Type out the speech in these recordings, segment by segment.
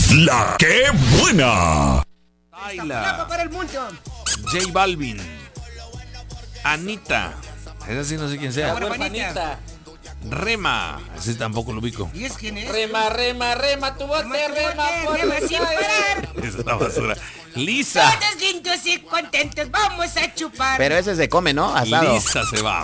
La que buena. Ayla, J Balvin, Anita, esa sí no sé quién sea. Rema, ese tampoco lo ubico. ¿Y es quién es? Rema, tu bote, rema, sin parar. Esa es la basura. Lisa. Todos lindos y contentos, vamos a chupar. Pero ese se come, ¿no? Asado. Lisa se va.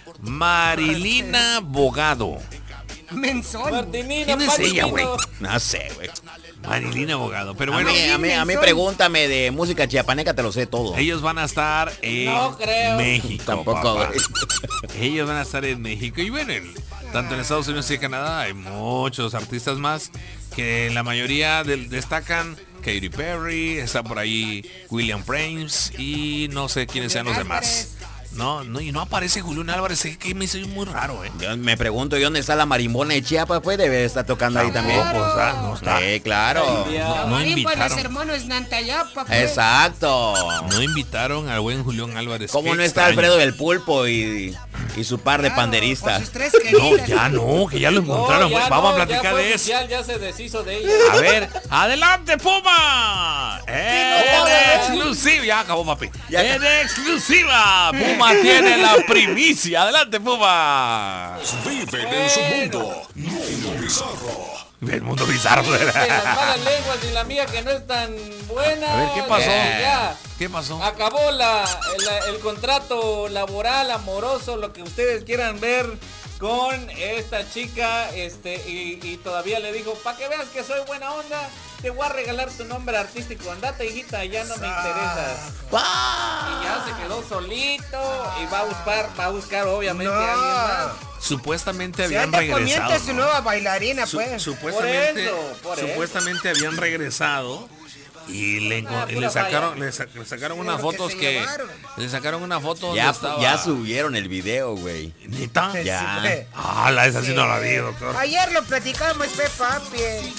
Marilina Bogado. Menzón. Martinina, ¿Quién es ella, güey? No sé, güey. Marilina Bogado. Pero A bueno, mí pregúntame de música chiapaneca, te lo sé todo. ellos van a estar en No creo. México. Tampoco, papá. güey. Ellos van a estar en México. Y bueno, tanto en Estados Unidos y Canadá hay muchos artistas más que la mayoría destacan. Katy Perry, está por ahí William Frames y no sé quiénes sean los demás. No, y no aparece Julián Álvarez, es que me hizo muy raro, Yo me pregunto, ¿y dónde está la marimbona de Chiapas? Pues debe estar tocando ahí también. No está. Claro. No Los invitaron. hermanos Nantayapa, pues. Exacto. No invitaron al buen Julián Álvarez. ¿Cómo Qué no está extraño. Alfredo del Pulpo y su par de Claro, panderistas? con sus tres No, queridas. ya no, que ya lo encontraron. No, ya Vamos a no, platicar ya fue de eso. oficial, ya se deshizo de ella. A ver, adelante Puma. En exclusiva. Ya acabó, papi. En exclusiva. Puma tiene la primicia. Adelante, Puma. Viven en su mundo. Mundo bizarro. El mundo bizarro. Que las malas lenguas y la mía que no es tan buena. A ver, ¿qué pasó? Ya. ¿Qué pasó? Acabó el contrato laboral, amoroso, lo que ustedes quieran ver con esta chica, y todavía le dijo, para que veas que soy buena onda, te voy a regalar tu nombre artístico, andate hijita, ya no me interesas. Y ya se quedó solito y va a buscar obviamente a alguien más. Supuestamente Se habían anda regresado. comiendo su ¿no? nueva bailarina, pues. Supuestamente habían regresado y le sacaron unas Pero fotos se que llevaron. le sacaron una foto donde Ya, estaba. ya subieron el video, güey. ¿Neta? Ya. Sí, Esa sí no la vi, doctor. Ayer lo platicamos, papi.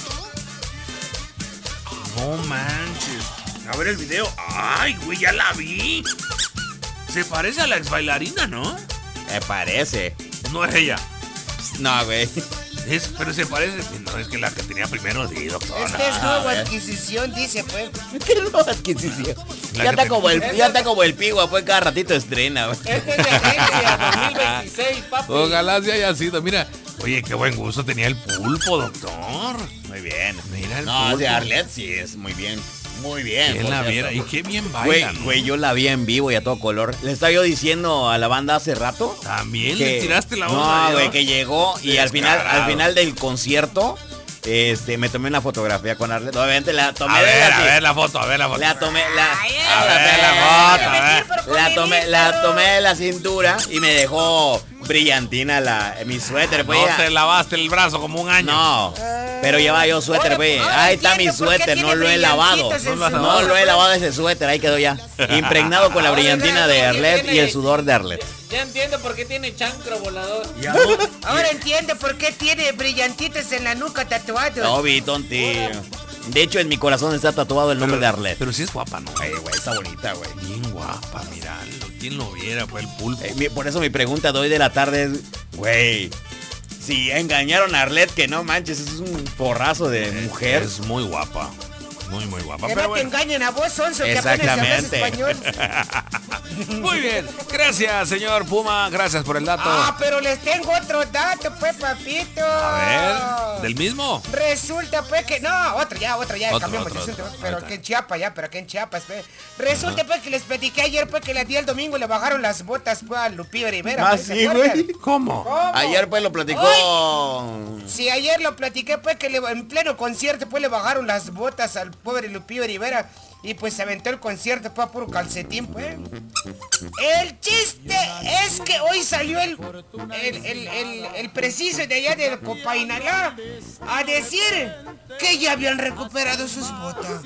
No manches. A ver el video. Ay, güey, ya la vi. Se parece a la ex bailarina, ¿no? Me parece. No es ella. No, güey. Pero se parece. No, es que la que tenía primero, sí, doctor. Esta es nueva adquisición, dice, pues. ¿Qué nueva adquisición? La Ya que está como el pigua, pues cada ratito estrena, güey. Este es de agencia 2026, papi. Ojalá se haya sido. Mira, oye, qué buen gusto tenía el pulpo, doctor. Muy bien. Mira el No, pulpo. de Arlet sí es muy bien. Muy bien. ¿Quién por la cierto. viera? Y qué bien Güey, bailan. güey, yo la vi en vivo y a todo color. Le estaba yo diciendo a la banda hace rato. También que- le tiraste la onda. No, güey, que llegó y al Descarado. final del concierto, me tomé una fotografía con Arlet. Obviamente la tomé A de ver, la- a ver la foto, a ver la foto. La tomé, la, Ay, A ver la foto, a ver. la tomé de la cintura y me dejó brillantina mi suéter, pues. No ya. te lavaste el brazo como un año. No, pero llevaba yo suéter, pues. ahora Ahí está mi entiendo por qué suéter, no tiene lo he lavado. brillantitos en No su lo No boca, lo he pues. lavado ese suéter, ahí quedó ya. Impregnado con la brillantina de Arlet y el sudor de Arlet. Ya entiendo por qué tiene chancro volador. Ahora entiende por qué tiene brillantitos en la nuca tatuados. No, Vitón, tío. De hecho, en mi corazón está tatuado el nombre de Arlet. Pero sí es guapa, ¿no? Güey, está bonita, güey. Bien guapa, miralo. ¿Quién lo viera? Fue el pulpo. Por eso mi pregunta de hoy de la tarde es, güey, si engañaron a Arlet, que no manches, es un porrazo de mujer. Es muy guapa. Muy, muy guapa. Que Pero no te bueno. engañen a vos, Sonso, que apenas hablas Exactamente. español. Muy bien. Gracias, señor Puma. Gracias por el dato. Pero les tengo otro dato, pues, papito. A ver, ¿del mismo? Resulta, pues, que... No, otro ya, Otro, cambiamos otro, de asunto. otro. Pero Ahí aquí está. en Chiapas, pero aquí en Chiapas, pues. Resulta, pues, que les platiqué ayer, pues, que la día el domingo le bajaron las botas, pues, a Lupillo Rivera. Ah, pues, ¿se sí, acuerdan? güey. ¿Cómo? ¿Cómo? Ayer pues lo platicó. Sí, ayer lo platiqué, pues, que en pleno concierto, pues, le bajaron las botas al pobre Lupillo Rivera. Y pues se aventó el concierto, pues, a puro calcetín, pues. El chiste es que hoy salió el preciso de allá del Copainalá a decir que ya habían recuperado sus botas.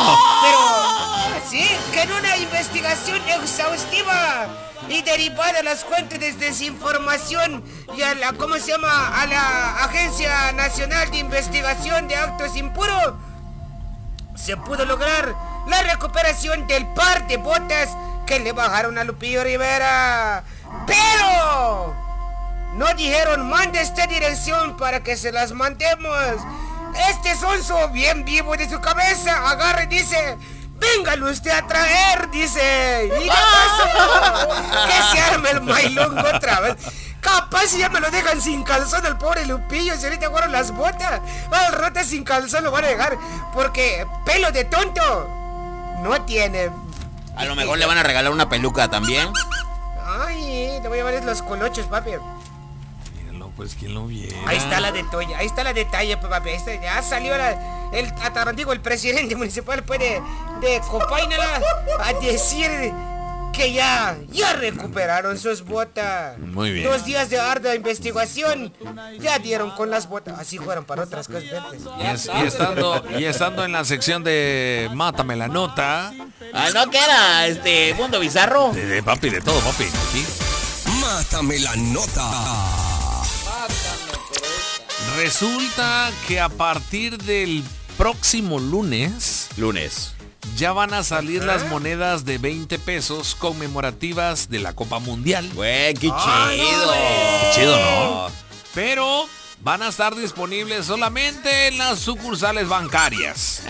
Pero, sí, que en una investigación exhaustiva y derivada a las fuentes de desinformación y a la, ¿cómo se llama? A la Agencia Nacional de Investigación de Actos Impuros, se pudo lograr la recuperación del par de botas que le bajaron a Lupillo Rivera. Pero no dijeron, mande esta dirección para que se las mandemos. este sonso bien vivo de su cabeza agarra y dice, véngalo usted a traer, dice. ¿Y qué pasó? Que se arme el bailongo otra vez. Capaz si ya me lo dejan sin calzón el pobre Lupillo, si ahorita guardo las botas. Al rato sin calzón lo van a dejar, porque pelo de tonto no tiene. A lo mejor le van a regalar una peluca también. Ay, te voy a llevar los colochos, papi. Míralo, pues, ¿quién lo viera? Ahí está la detalle, ahí está la detalle, papi. Ahí está, ya salió el atarantigo, el presidente municipal pues, de Copainala a decir que ya recuperaron sus botas. Muy bien. 2 días de ardua investigación, ya dieron con las botas. Así fueron para otras cosas verdes. Y estando en la sección de Mátame la nota. Ah, ¿no que era Mundo Bizarro? De papi, de todo, papi. Aquí. Mátame la nota. Resulta que a partir del próximo lunes ya van a salir las monedas de 20 pesos conmemorativas de la Copa Mundial. Güey, qué chido. Qué chido, ¿no? Pero van a estar disponibles solamente en las sucursales bancarias.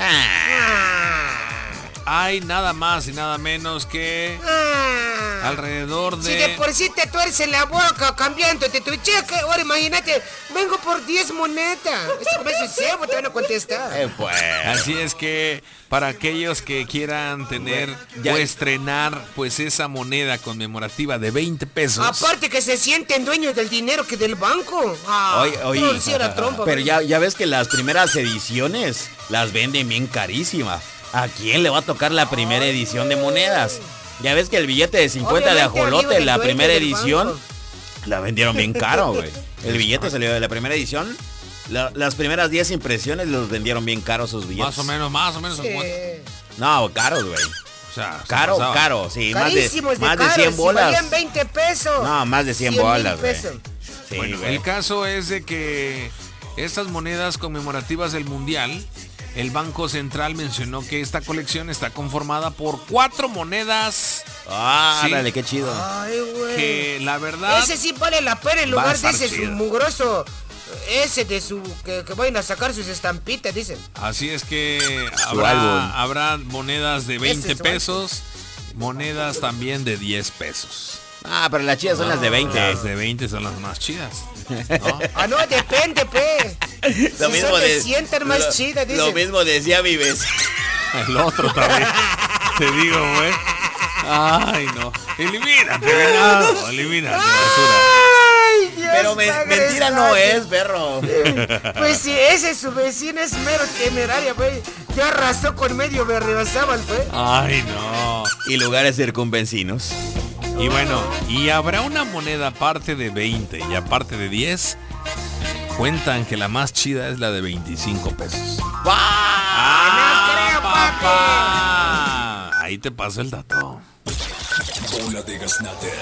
Hay nada más y nada menos que alrededor de... Si de por sí te tuerce la boca cambiándote tu cheque, ahora imagínate, vengo por 10 monedas. Este comercio es cebo, te van a contestar. Pues. Así es que para aquellos que quieran tener o estrenar pues esa moneda conmemorativa de 20 pesos. Aparte que se sienten dueños del dinero que del banco. Oye, sí era trompa, pero ya ves que las primeras ediciones las venden bien carísimas. ¿A quién le va a tocar la primera edición de monedas? Ya ves que el billete de 50 de ajolote, la primera edición, la vendieron bien caro, güey. El billete salió de la primera edición. Las primeras 10 impresiones los vendieron bien caros sus billetes. Más o menos. Sí. No, caros, güey. O sea, Caro, sí. Carísimos Más de caros, 100 bolas. Si valían 20 pesos. No, más de 100 bolas, güey. Sí, bueno, güey. el caso es de que estas monedas conmemorativas del Mundial, el Banco Central mencionó que esta colección está conformada por 4 monedas. Ah, Sí. dale, qué chido. Ay, güey. Que la verdad... Ese sí vale la pena en va a lugar de estar ese su chido. mugroso. Ese de su... Que vayan a sacar sus estampitas, dicen. Así es que álbum. habrá monedas de 20 Ese es su pesos, monedas también de 10 pesos. Ah, pero las chidas son las de 20. Las de 20 son las más chidas, ¿no? Ah, no, depende, pe. Lo Si mismo son de de- 100 más chidas, dicen. Lo mismo decía mi vecino. El otro también. Te digo, güey. Ay, no. Elimínate, venado. Elimínate, basura. Ay, Dios, Pero padre mentira no santo. es, perro. Pues si ese su vecino es mero temerario, güey. Ya arrasó con medio Berriozábal, güey. Ay, no. Y lugares circunvencinos. Y bueno, y habrá una moneda aparte de 20 y aparte de 10. Cuentan que la más chida es la de 25 pesos. No creo, papi. Ahí te paso el dato. Bola de gaznate.